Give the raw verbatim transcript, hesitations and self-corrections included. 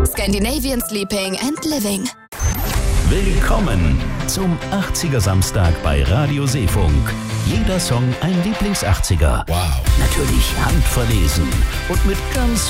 Scandinavian Sleeping and Living. Willkommen zum achtziger Samstag bei Radio Seefunk. Jeder Song ein Lieblings-achtziger. Wow. Natürlich handverlesen und mit ganz